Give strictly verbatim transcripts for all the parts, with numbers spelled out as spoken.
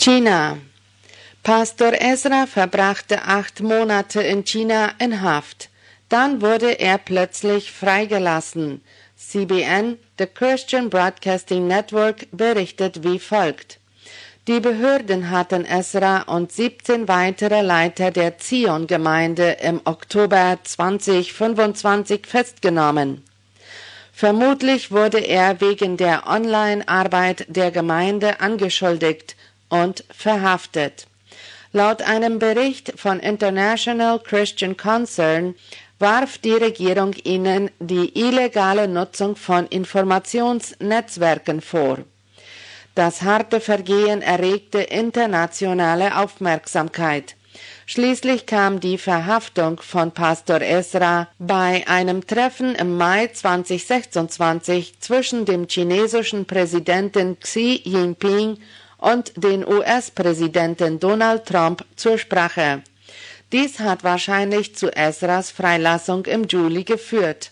China. Pastor Ezra verbrachte acht Monate in China in Haft. Dann wurde er plötzlich freigelassen. C B N, The Christian Broadcasting Network, berichtet wie folgt. Die Behörden hatten Ezra und siebzehn weitere Leiter der Zion-Gemeinde im Oktober zweitausendfünfundzwanzig festgenommen. Vermutlich wurde er wegen der Online-Arbeit der Gemeinde angeschuldigt und verhaftet. Laut einem Bericht von International Christian Concern warf die Regierung ihnen die illegale Nutzung von Informationsnetzwerken vor. Das harte Vergehen erregte internationale Aufmerksamkeit. Schließlich kam die Verhaftung von Pastor Ezra bei einem Treffen im Mai zweitausendsechsundzwanzig zwischen dem chinesischen Präsidenten Xi Jinping und den U S-Präsidenten Donald Trump zur Sprache. Dies hat wahrscheinlich zu Ezras Freilassung im Juli geführt.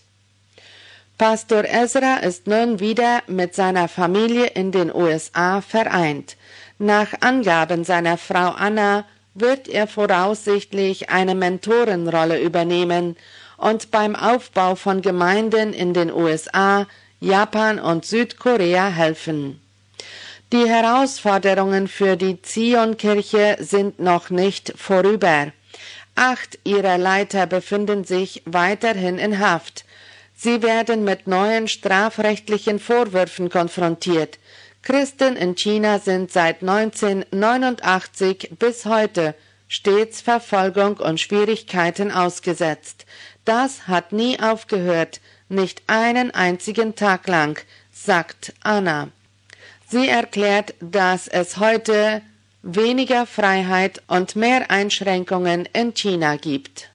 Pastor Ezra ist nun wieder mit seiner Familie in den U S A vereint. Nach Angaben seiner Frau Anna wird er voraussichtlich eine Mentorenrolle übernehmen und beim Aufbau von Gemeinden in den U S A, Japan und Südkorea helfen. Die Herausforderungen für die Zion-Kirche sind noch nicht vorüber. Acht ihrer Leiter befinden sich weiterhin in Haft. Sie werden mit neuen strafrechtlichen Vorwürfen konfrontiert. Christen in China sind seit neunzehnhundertneunundachtzig bis heute stets Verfolgung und Schwierigkeiten ausgesetzt. Das hat nie aufgehört, nicht einen einzigen Tag lang, sagt Anna. Sie erklärt, dass es heute weniger Freiheit und mehr Einschränkungen in China gibt.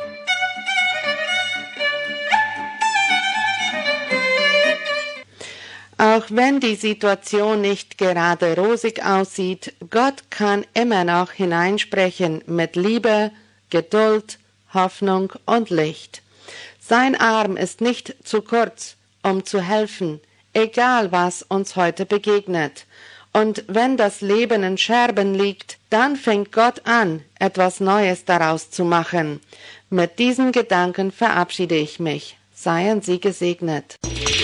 Auch wenn die Situation nicht gerade rosig aussieht, Gott kann immer noch hineinsprechen mit Liebe, Geduld, Hoffnung und Licht. Sein Arm ist nicht zu kurz, um zu helfen, egal was uns heute begegnet. Und wenn das Leben in Scherben liegt, dann fängt Gott an, etwas Neues daraus zu machen. Mit diesen Gedanken verabschiede ich mich. Seien Sie gesegnet.